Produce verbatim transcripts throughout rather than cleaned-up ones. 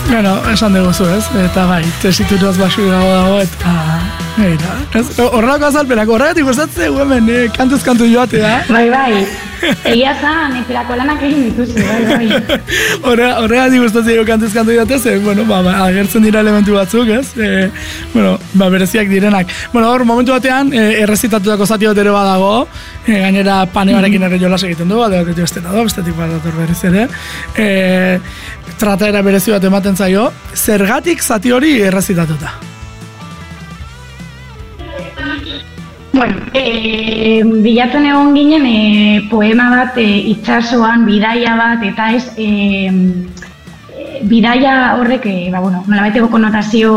Bueno, esan dugu ez, eta bai, tesituraz basura dago, eta... Eira, ez, horrelako azalpenak, horregatik gustatzen hemen, eh, kantuz kantu joatea. Bai, bai, egia zan, eperako lanak egin dituzu, bai, bai. Horregatik gustatzen kantuz kantu joatea, ze, bueno, ba, ba, agertzen dira elementu batzuk, ez, e, bueno, ba, bereziak direnak. Bueno, hor, momentu batean, e, errezitatutako zati bat ere badago, e, gainera panebarekin ere jolas egiten du, alde batetik bestena da, bestetik bat dator berez ere, e, trataera berezi bat ematen zaio, zergatik zati hori errezitatuta? Bueno, e, bilatzen egon ginen e, poema bat, e, itsasoan, bidaia bat, eta ez, e, e, bidaia horrek, e, ba, bueno, nolabaiteko konotazio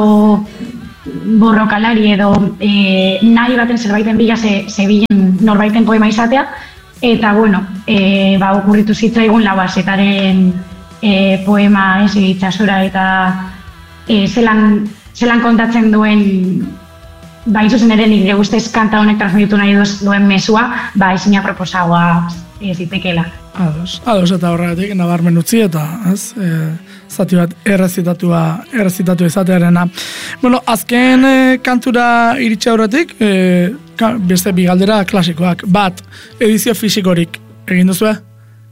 borrokalari edo e, nahi baten zerbaiten bila ze, zebilen norbaiten poema izatea, eta, bueno, e, ba, okurritu zitzaigun Lauazetaren e, poema ez itsasora, eta e, zelan, zelan kontatzen duen ba, izuzen ere nire guztez kanta honek transmititu nahi duen mesua, ba, izina proposagoa ez zitekela. Ados, ados eta horregatik, nabarmen utzi eta, ez, e, zati bat errezitatua, errezitatu izatearena. Bueno, azken e, kantura iritsi aurretik, e, ka, beste bigaldera klasikoak. Bat, edizio fisikorik egin duzu, eh?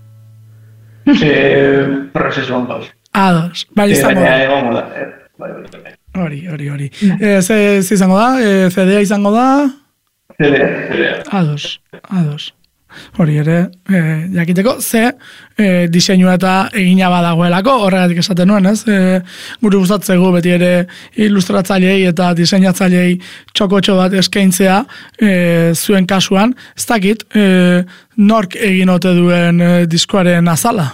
E, prozesuan gauz. Ados, bai izango da. Egon da, bai, bai, bai. Hori, hori, hori. E, ze, ze izango da? E, C D-a izango da? C D-a, C D-a. Ados, ados. Hori ere, e, jakiteko, ze e, diseinua eta egina badagoelako, horregatik esaten nuen, ez? E, gure gustatzegu beti ere ilustratzailei eta diseinatzailei txokotxo bat eskaintzea e, zuen kasuan. Ez dakit, e, nork egin ote duen e, diskoaren azala?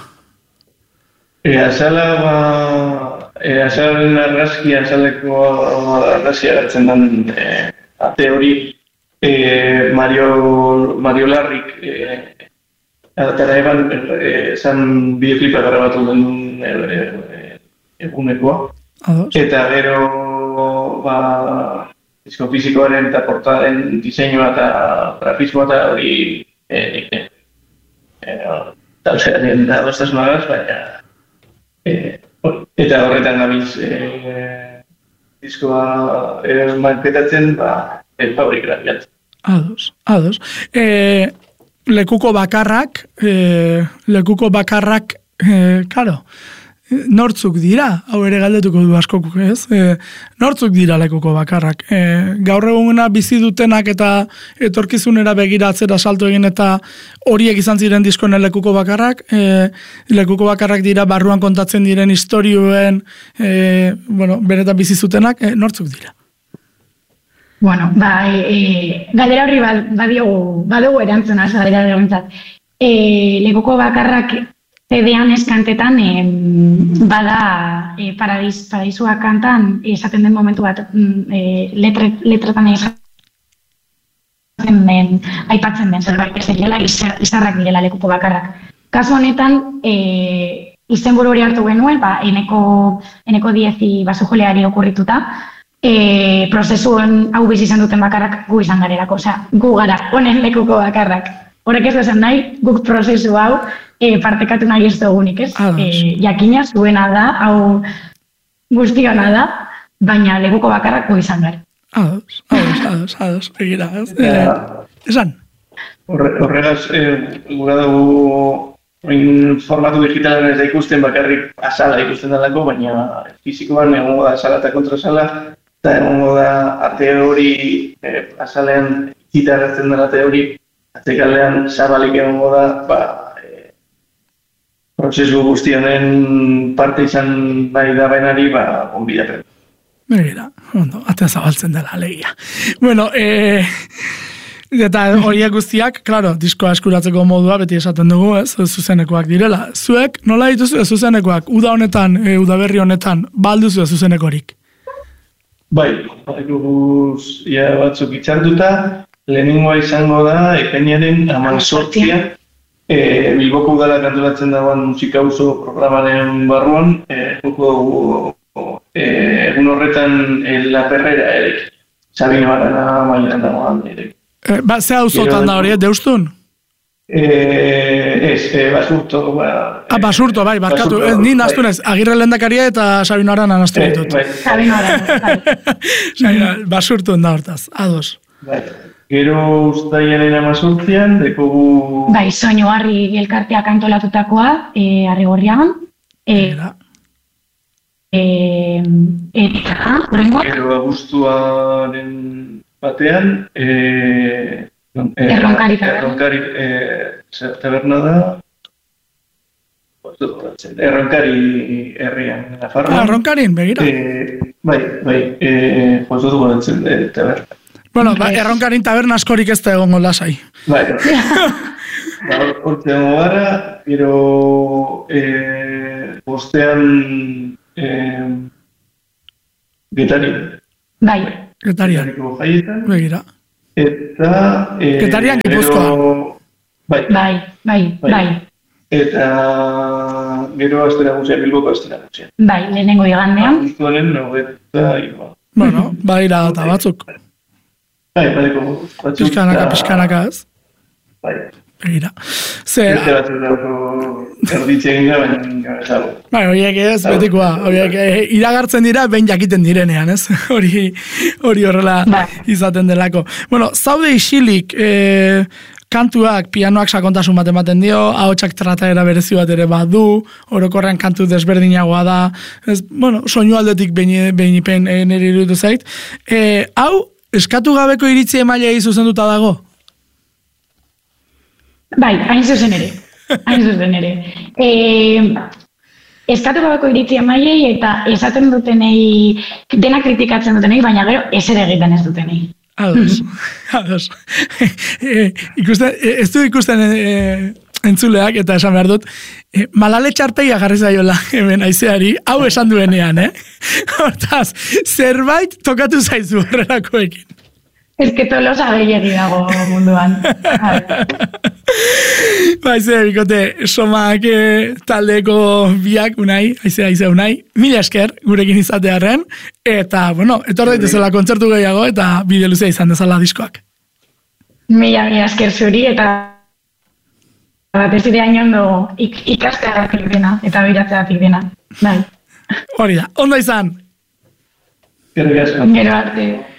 E, azala, ba... E, azalen argazki, azaleko argazkia gertzen den e, ate hori e, Mario, Mario Larrik e, atara eban esan e, bideoklipa grabatu den e, e, egunekoa. Ados. Eta gero ba, disko fizikoaren eta portaren diseinua eta grafismoa eta hori e, e, e, talzearen da dostasunagaz, baina e, eta horretan gabiz e, diskoa e, manketatzen, ba, el fabrik grabiatzen. Ados, ados. E, lekuko bakarrak, e, lekuko bakarrak, e, karo, nortzuk dira, hau ere galdetuko du askokuk, ez? E, nortzuk dira lekuko bakarrak. E, gaur eguna bizi dutenak eta etorkizunera begiratzera salto egin eta horiek izan ziren diskoen lekuko bakarrak, e, lekuko bakarrak dira barruan kontatzen diren istorioen, e, bueno, beretan bizi zutenak, e, nortzuk dira? Bueno, ba, e, galdera horri badiogu, badugu erantzuna, galdera horrentzat. E, lekuko bakarrak C D-an eskantetan e, bada e, paradis, paradisua kantan esaten den momentu bat e, letre, letretan esaten den, aipatzen den zerbait ez direla, izarrak direla lekuko bakarrak. Kasu honetan, e, izenburu hori hartu genuen, ba, eneko, eneko diezi basojoleari okurrituta, e, prozesuen hau bizi izan duten bakarrak gu izan garelako, osea, gu gara, honen lekuko bakarrak. Horrek ez esan nahi, guk prozesu hau e, partekatu nahi ez dugunik, ez? E, jakina zuena da, hau guztiona da, baina lekuko bakarrak gu izan gara. Ados, ados, ados, ados, egira, ez? E, esan? Horregaz, e, gura dugu formatu digitalen ez da ikusten bakarrik azala ikusten dalako, baina fizikoan egongo da azala eta kontrasala, eta egongo da ate hori, e, azalean gitarratzen dela ate hori, atzekalean zabalik egongo da, ba, e, prozesu guztionen parte izan nahi da bainari, ba, onbidapen. Begira, ondo, atea zabaltzen dela, alegia. Bueno, e, eta horiek guztiak, klaro, diskoa eskuratzeko modua beti esaten dugu, ez, zuzenekoak direla. Zuek, nola dituzu zuzenekoak, uda honetan, e, udaberri honetan, balduzu zuzenekorik? Bai, guz, ja batzuk itxartuta, lehenengoa izango da, ekainaren hamazortzia, e, Bilboko udala kantolatzen dagoen musika auzo programaren barruan, e, e, egun horretan e, La Perrera erek, Sabino Arana mailan dagoen erek. E, ba, ze auzotan da hori, deustun? Eh, ez, eh, basurto, ba... Ah, basurto, bai, barkatu. Basurto, Ez, ni nastu bai. naiz, Agirre lehendakaria eta Sabino Arana nastu Eh, ditut. bai, Sabino Arana, bai. Sabino, basurtu da hortaz, ados. bai. Gero ustaiaren amazortzian, dekogu... Bai, soinu harri elkarteak antolatutakoa, e, Arrigorriagan. E, Era. e, eta, horrengoa, Gero abuztuaren batean, eh, non, eh, Erronkari taberna. Erronkari eh, zer taberna da... Erronkari herrian, Nafarroan. Ah, Ronkarin, begira. Eh, bai, bai, eh, jozu dugu nintzen eh, taberna. Bueno, ba, Erronkarin taberna askorik ez da egongo lasai. Bai, ba, hortze dago gara, gero eh, bostean eh, Getari. bai, Getarian, Getariko jaietan. begira. Eta... Eh, Getarian, Gipuzkoan. gero- Bai, bai, bai, Bai. bai, eta gero astera guzia, Bilboko astera guzia. bai, lehenengo igandean. Abuztuaren nogeta irua. Bueno, badira eta batzuk. Bai, badeko batzuk. Pizkanaka, eta- pizkanaka ez. Bai, Begira. Ze, beste batzuk dago erditze egin da, baina ez dago. bai, horiek ez, betikoa. Horiek eh, iragartzen dira, behin jakiten direnean, ez? Hori hori horrela Bai. izaten delako. Bueno, zaude isilik, eh, kantuak, pianoak sakontasun bat ematen dio, ahotsak trataera berezi bat ere badu, orokorrean kantu desberdinagoa da, ez, bueno, soinu aldetik behin, behin ipen e, nire iruditu zait. E, hau, eskatu gabeko iritzi emailei zuzenduta dago? Bai, hain zuzen ere. Hain zuzen ere. E, eskatu gabeko iritzi emaiei eta esaten dutenei, dena kritikatzen dutenei, baina gero ezer egiten ez dutenei. Ados, ados. e, ikusten, e, ez du ikusten e, entzuleak, eta esan behar dut, e, malale txarpeia jarri zaiola hemen aizeari, hau esan duenean, eh? Hortaz, zerbait tokatu zaizu horrelakoekin. Ez que tolosa gehiagi dago munduan. Ba, aize, bikote, somak e, taldeko biak, unai, aize, aize, unai, mila esker gurekin izatearen, eta, bueno, etor daitezela kontzertu gehiago, eta bide luzea izan dezala diskoak. Mila, mila esker zuri, eta batez ere hain ondo ik, ikasteagatik dena, eta biratzeagatik dena. Bai. Hori da, ondo izan! Gerrik asko. Gero arte.